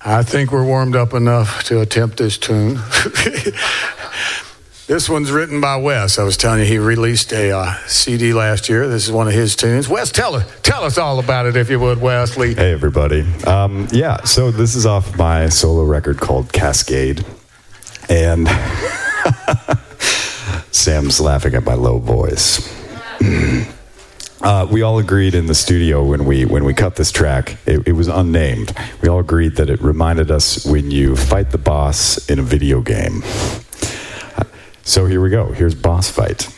I think we're warmed up enough to attempt this tune. This one's written by Wes. I was telling you, he released a CD last year. This is one of his tunes. Wes, tell us all about it, if you would, Wesley. Hey, everybody. So this is off my solo record called Cascade. And Sam's laughing at my low voice. We all agreed in the studio when we cut this track, it was unnamed. We all agreed that it reminded us when you fight the boss in a video game. So here we go. Here's Boss Fight.